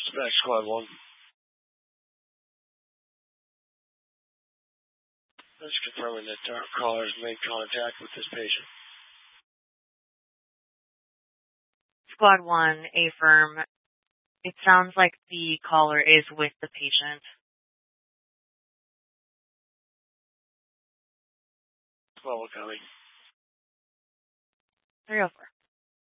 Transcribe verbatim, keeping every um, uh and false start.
Dispatch Squad one. Just confirming that our caller has made contact with this patient. Squad one, affirm. It sounds like the caller is with the patient. Well, coming. three oh four.